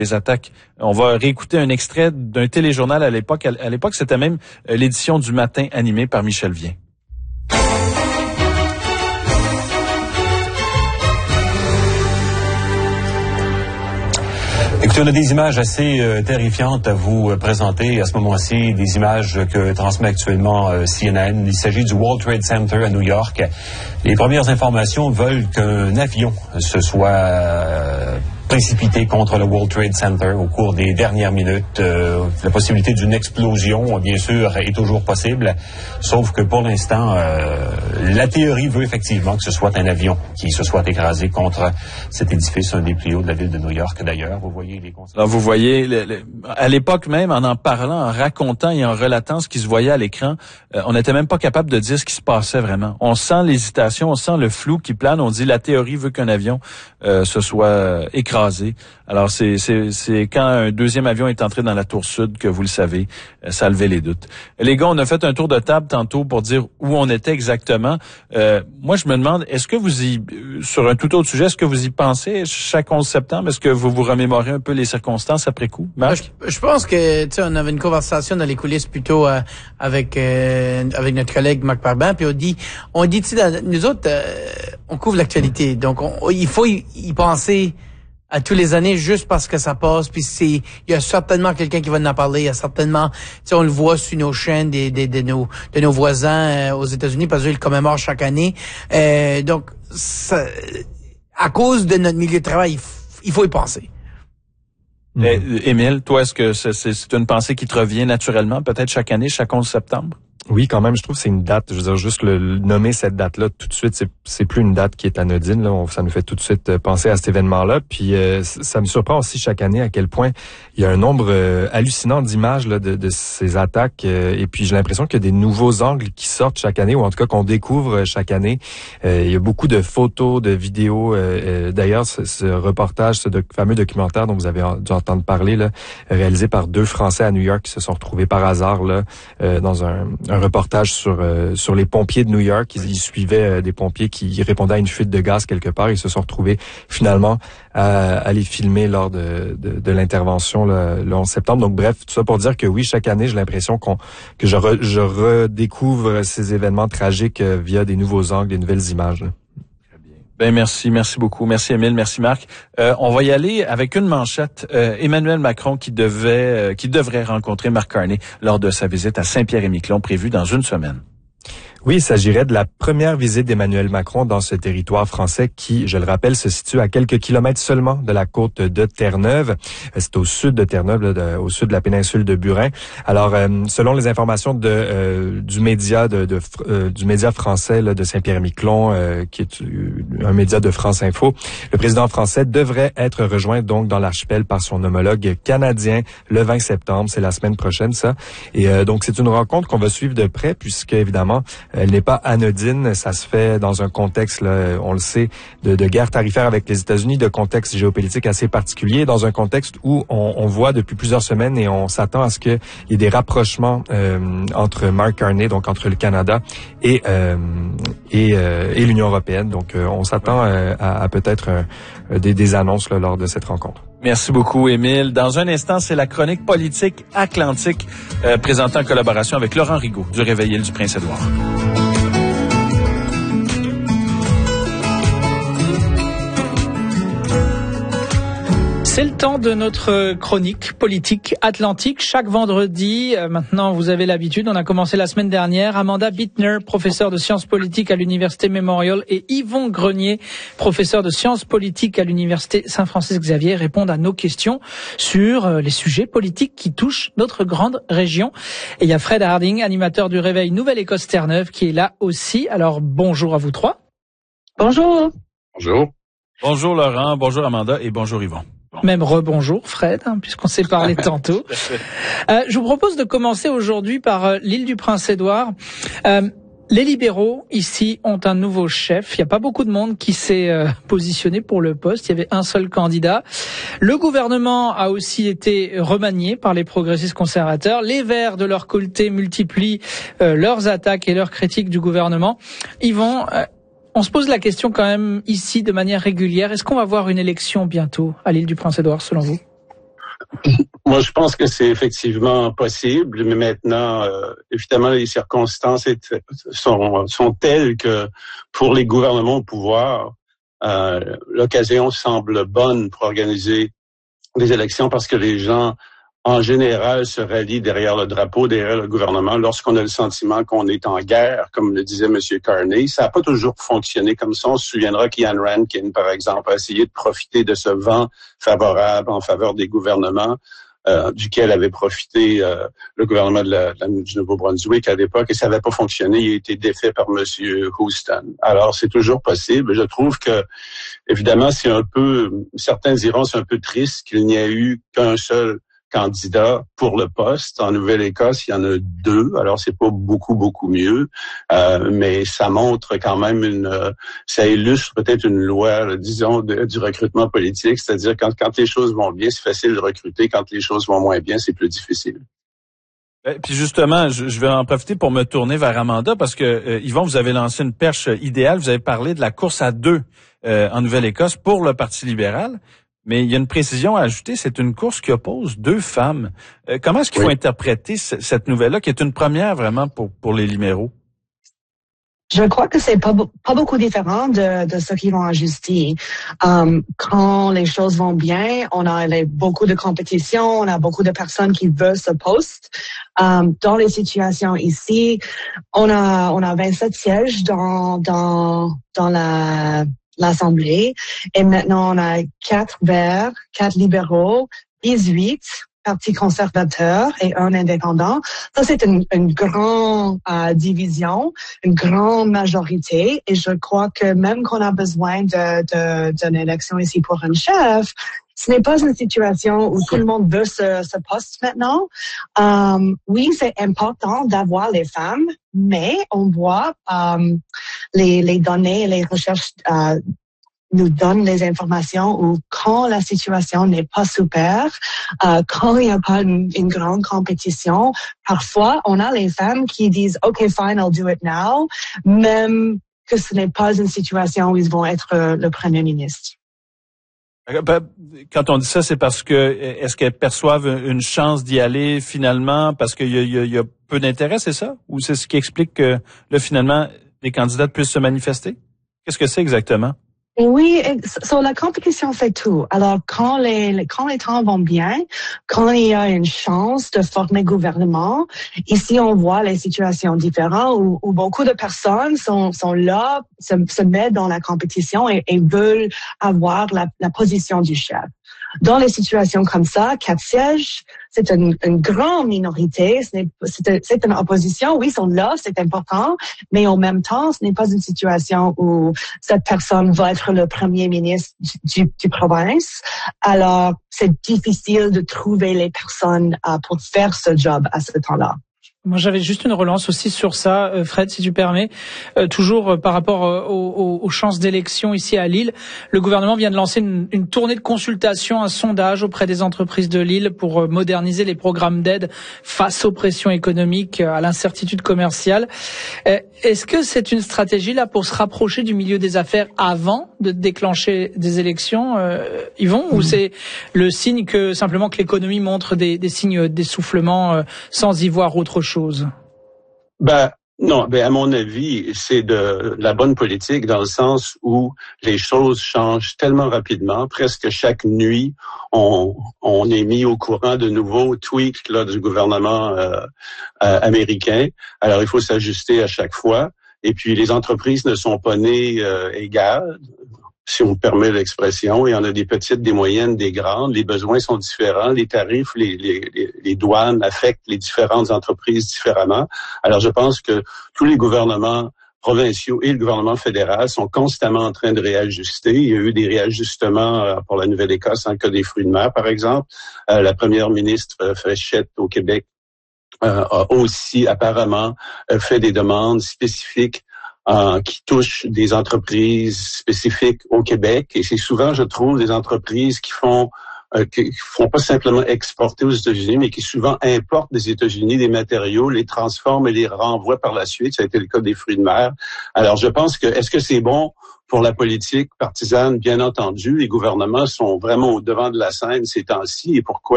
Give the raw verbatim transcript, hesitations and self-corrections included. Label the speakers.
Speaker 1: les attaques. On va réécouter un extrait d'un téléjournal à l'époque. À l'époque, c'était même l'édition du matin animée par Michel Vien.
Speaker 2: Écoutez, on a des images assez euh, terrifiantes à vous euh, présenter à ce moment-ci, des images que transmet actuellement euh, C N N. Il s'agit du World Trade Center à New York. Les premières informations veulent qu'un avion se soit euh, précipité contre le World Trade Center au cours des dernières minutes. Euh, la possibilité d'une explosion, bien sûr, est toujours possible, sauf que pour l'instant, euh, la théorie veut effectivement que ce soit un avion qui se soit écrasé contre cet édifice, un des plus hauts de la ville de New York d'ailleurs. Vous voyez les conséquences.
Speaker 1: Alors vous voyez, le, le, à l'époque même, en en parlant, en racontant et en relatant ce qui se voyait à l'écran, euh, on n'était même pas capable de dire ce qui se passait vraiment. On sent l'hésitation, on sent le flou qui plane. On dit la théorie veut qu'un avion euh, se soit euh, écrasé. Alors c'est, c'est, c'est quand un deuxième avion est entré dans la tour sud que vous le savez, euh, ça a levé les doutes. Les gars, on a fait un tour de table tantôt pour dire où on était exactement. Euh, moi, je me demande, est-ce que vous y, sur un tout autre sujet, est-ce que vous y pensez chaque onze septembre? Est-ce que vous vous remémorez un peu les circonstances après coup? Marc?
Speaker 3: Je, je pense que, tu sais, on avait une conversation dans les coulisses plutôt euh, avec euh, avec notre collègue Marc Parban, puis on dit, on dit, tu sais, nous autres, euh, on couvre l'actualité, donc on, il faut y, y penser à tous les années juste parce que ça passe, puis c'est, il y a certainement quelqu'un qui va en parler, il y a certainement, tu sais, on le voit sur nos chaînes des, des, de nos, de nos voisins euh, aux États-Unis, parce qu'ils le commémorent chaque année, euh, donc, ça, à cause de notre milieu de travail, il, f- il faut y penser.
Speaker 1: Mmh. Eh, Émile, toi, est-ce que c'est, c'est, c'est une pensée qui te revient naturellement, peut-être chaque année, chaque onze septembre?
Speaker 4: Oui, quand même, je trouve que c'est une date, je veux dire, juste le, le nommer cette date-là tout de suite, c'est, c'est plus une date qui est anodine, là, on, ça nous fait tout de suite penser à cet événement-là, puis euh, ça me surprend aussi chaque année à quel point il y a un nombre euh, hallucinant d'images là, de, de ces attaques, euh, et puis j'ai l'impression qu'il y a des nouveaux angles qui sortent chaque année, ou en tout cas qu'on découvre chaque année. Euh, il y a beaucoup de photos, de vidéos, euh, euh, d'ailleurs, ce, ce reportage, ce doc, fameux documentaire dont vous avez dû entendre parler, là, réalisé par deux Français à New York qui se sont retrouvés par hasard là euh, dans un un reportage sur euh, sur les pompiers de New York. Ils, ils suivaient euh, des pompiers qui répondaient à une fuite de gaz quelque part. Ils se sont retrouvés finalement à, à les filmer lors de, de, de l'intervention le, le onze septembre. Donc bref, tout ça pour dire que oui, chaque année, j'ai l'impression qu'on que je, re, je redécouvre ces événements tragiques euh, via des nouveaux angles, des nouvelles images. Là.
Speaker 1: Ben merci, merci beaucoup. Merci Émile, merci Marc. Euh, on va y aller avec une manchette. Euh, Emmanuel Macron qui devait, euh, qui devrait rencontrer Mark Carney lors de sa visite à Saint-Pierre-et-Miquelon prévue dans une semaine.
Speaker 4: Oui, il s'agirait de la première visite d'Emmanuel Macron dans ce territoire français qui, je le rappelle, se situe à quelques kilomètres seulement de la côte de Terre-Neuve. C'est au sud de Terre-Neuve, là, de, au sud de la péninsule de Burin. Alors, euh, selon les informations de euh, du média de, de euh, du média français là, de Saint-Pierre-et-Miquelon, euh, qui est un média de France Info, le président français devrait être rejoint donc dans l'archipel par son homologue canadien le vingt septembre. C'est la semaine prochaine, ça. Et euh, donc, c'est une rencontre qu'on va suivre de près, puisque évidemment, elle n'est pas anodine, ça se fait dans un contexte, là, on le sait, de, de guerre tarifaire avec les États-Unis, de contexte géopolitique assez particulier, dans un contexte où on, on voit depuis plusieurs semaines et on s'attend à ce qu'il y ait des rapprochements euh, entre Mark Carney, donc entre le Canada et euh, et, euh, et l'Union européenne. Donc, euh, on s'attend euh, à, à peut-être euh, des, des annonces là, lors de cette rencontre.
Speaker 1: Merci beaucoup, Émile. Dans un instant, c'est la chronique politique atlantique euh, présentée en collaboration avec Laurent Rigaud du Réveil du Prince-Édouard.
Speaker 5: C'est le temps de notre chronique politique atlantique. Chaque vendredi, euh, maintenant vous avez l'habitude, on a commencé la semaine dernière. Amanda Bittner, professeure de sciences politiques à l'Université Memorial, et Yvon Grenier, professeur de sciences politiques à l'Université Saint-Francis-Xavier, répondent à nos questions sur euh, les sujets politiques qui touchent notre grande région. Et il y a Fred Harding, animateur du Réveil Nouvelle-Écosse Terre-Neuve, qui est là aussi. Alors bonjour à vous trois.
Speaker 6: Bonjour.
Speaker 7: Bonjour.
Speaker 1: Bonjour Laurent, bonjour Amanda et bonjour Yvon.
Speaker 5: Même rebonjour Fred, hein, puisqu'on s'est parlé tantôt. Euh, je vous propose de commencer aujourd'hui par euh, l'île du Prince-Édouard. Euh, les libéraux, ici, ont un nouveau chef. Il n'y a pas beaucoup de monde qui s'est euh, positionné pour le poste. Il y avait un seul candidat. Le gouvernement a aussi été remanié par les progressistes conservateurs. Les Verts, de leur côté, multiplient euh, leurs attaques et leurs critiques du gouvernement. Yvon, euh, on se pose la question quand même ici de manière régulière. Est-ce qu'on va voir une élection bientôt à l'île du Prince-Édouard, selon vous?
Speaker 6: Moi, je pense que c'est effectivement possible, mais maintenant, euh, évidemment, les circonstances sont, sont telles que pour les gouvernements au pouvoir, euh, l'occasion semble bonne pour organiser des élections parce que les gens, en général, se rallient derrière le drapeau, derrière le gouvernement, lorsqu'on a le sentiment qu'on est en guerre, comme le disait M. Carney. Ça n'a pas toujours fonctionné comme ça. On se souviendra qu'Ian Rankin, par exemple, a essayé de profiter de ce vent favorable en faveur des gouvernements, euh, duquel avait profité euh, le gouvernement de la, de la, du Nouveau-Brunswick à l'époque, et ça n'avait pas fonctionné. Il a été défait par M. Houston. Alors, c'est toujours possible. Je trouve que, évidemment, c'est un peu, certains diront c'est un peu triste qu'il n'y ait eu qu'un seul candidat pour le poste. En Nouvelle-Écosse, il y en a deux. Alors, c'est pas beaucoup, beaucoup mieux. Euh, mais ça montre quand même une... Euh, ça illustre peut-être une loi, là, disons, de, du recrutement politique. C'est-à-dire, quand, quand les choses vont bien, c'est facile de recruter. Quand les choses vont moins bien, c'est plus difficile.
Speaker 1: Et puis justement, je, je vais en profiter pour me tourner vers Amanda parce que, euh, Yvon, vous avez lancé une perche idéale. Vous avez parlé de la course à deux euh, en Nouvelle-Écosse pour le Parti libéral. Mais il y a une précision à ajouter, c'est une course qui oppose deux femmes. Euh, comment est-ce qu'il oui. faut interpréter c- cette nouvelle-là, qui est une première vraiment pour, pour les libéraux?
Speaker 7: Je crois que c'est pas, pas beaucoup différent de, de ce qu'ils vont ajuster. Um, quand les choses vont bien, on a les, beaucoup de compétition, on a beaucoup de personnes qui veulent ce poste. Um, dans les situations ici, on a, on a vingt-sept sièges dans, dans, dans la, l'Assemblée. Et maintenant, on a quatre verts, quatre libéraux, dix-huit partis conservateurs et un indépendant. Ça, c'est une, une grande euh, division, une grande majorité. Et je crois que même qu'on a besoin de, de, d'une élection ici pour un chef, ce n'est pas une situation où tout le monde veut ce, ce poste maintenant. Um, oui, c'est important d'avoir les femmes, mais on voit um, les, les données et les recherches uh, nous donnent les informations où quand la situation n'est pas super, uh, quand il n'y a pas une, une grande compétition, parfois on a les femmes qui disent « OK, fine, I'll do it now », même que ce n'est pas une situation où ils vont être euh, le premier ministre.
Speaker 1: Quand on dit ça, c'est parce que est-ce qu'elles perçoivent une chance d'y aller finalement parce qu'il y a, il y a, il y a peu d'intérêt, c'est ça? Ou c'est ce qui explique que là, finalement, les candidats puissent se manifester? Qu'est-ce que c'est exactement?
Speaker 7: Oui, so la compétition fait tout. Alors quand les quand les temps vont bien, quand il y a une chance de former gouvernement, ici on voit les situations différentes où, où beaucoup de personnes sont sont là, se, se mettent dans la compétition et, et veulent avoir la, la position du chef. Dans les situations comme ça, quatre sièges, c'est une, une grande minorité, c'est, c'est une opposition, oui, ils sont là, c'est important, mais en même temps, ce n'est pas une situation où cette personne va être le premier ministre du, du, du province. Alors, c'est difficile de trouver les personnes uh, pour faire ce job à ce temps-là.
Speaker 5: Moi, j'avais juste une relance aussi sur ça, Fred, si tu permets. Euh, toujours euh, par rapport euh, aux, aux chances d'élection ici à Lille, le gouvernement vient de lancer une, une tournée de consultation, un sondage auprès des entreprises de Lille pour euh, moderniser les programmes d'aide face aux pressions économiques, euh, à l'incertitude commerciale. Euh, est-ce que c'est une stratégie là pour se rapprocher du milieu des affaires avant de déclencher des élections, euh, Yvon, mmh. ou c'est le signe que simplement que l'économie montre des, des signes d'essoufflement euh, sans y voir autre chose? Chose.
Speaker 6: Ben non, ben à mon avis, c'est de la bonne politique dans le sens où les choses changent tellement rapidement. Presque chaque nuit, on, on est mis au courant de nouveaux tweaks là du gouvernement euh, euh, américain. Alors il faut s'ajuster à chaque fois. Et puis les entreprises ne sont pas nées euh, égales, si on me permet l'expression. Il y en a des petites, des moyennes, des grandes. Les besoins sont différents. Les tarifs, les, les, les douanes affectent les différentes entreprises différemment. Alors, je pense que tous les gouvernements provinciaux et le gouvernement fédéral sont constamment en train de réajuster. Il y a eu des réajustements pour la Nouvelle-Écosse en cas des fruits de mer, par exemple. Euh, la première ministre Fréchette au Québec euh, a aussi apparemment fait des demandes spécifiques Euh, qui touchent des entreprises spécifiques au Québec. Et c'est souvent, je trouve, des entreprises qui font euh, qui font pas simplement exporter aux États-Unis, mais qui souvent importent des États-Unis des matériaux, les transforment et les renvoient par la suite. Ça a été le cas des fruits de mer. Alors, je pense que, est-ce que c'est bon pour la politique partisane? Bien entendu, les gouvernements sont vraiment au devant de la scène ces temps-ci. Et pourquoi?